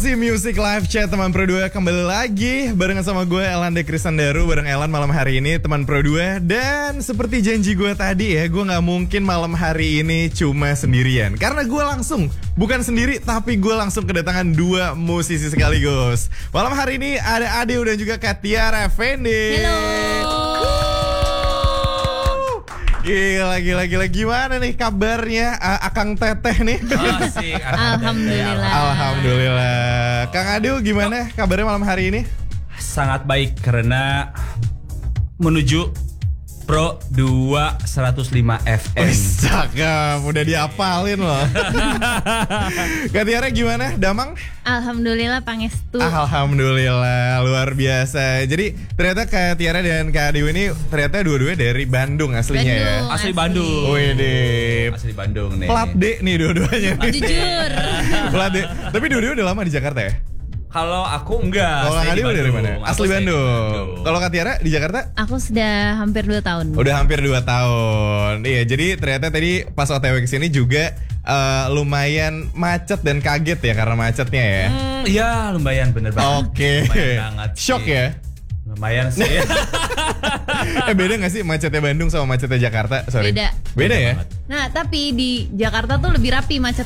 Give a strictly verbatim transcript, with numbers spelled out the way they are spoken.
Aussie Music Live Chat teman Pro dua kembali lagi barengan sama gue Elan De Kristandaru. Bareng Elan malam hari ini teman Pro dua. Dan seperti janji gue tadi ya, gue gak mungkin malam hari ini cuma sendirian. Karena gue langsung, bukan sendiri tapi gue langsung kedatangan dua musisi sekaligus. Malam hari ini ada Adeu dan juga Katiara Effendi. Halo. Gila, gila, gila. Gimana nih kabarnya uh, Akang Teteh nih? Asik, Alhamdulillah. Alhamdulillah. Kang Adeu gimana kabarnya malam hari ini? Sangat baik karena menuju Pro dua seratus lima F M. Wih, cakep, udah diapalin loh. Kak Tiara gimana, Damang? Alhamdulillah pangestu. Alhamdulillah, luar biasa. Jadi ternyata Kak Tiara dan Kak Adeu ini ternyata dua-duanya dari Bandung aslinya Bandung. ya. Asli Bandung. Wih deh. Asli Bandung nih. Plat D nih dua-duanya. nih. Jujur. Plat D. Tapi dua-duanya udah lama di Jakarta ya? Kalau aku enggak. Kalau Kak asli di Adeu dari Bandung. mana? Aku Asli stay di Bandung. Kalau Kak Tiara di Jakarta? Aku sudah hampir dua tahun. Udah hampir dua tahun. Iya, jadi ternyata tadi pas O T W kesini juga uh, lumayan macet dan kaget ya karena macetnya ya. Hmm, iya lumayan bener banget. Oke. Lumayan banget sih. Shock ya? Lumayan sih. Eh beda gak sih macetnya Bandung sama macetnya Jakarta? Sorry. Beda. Beda ya? banget. Nah, tapi di Jakarta tuh lebih rapi macet.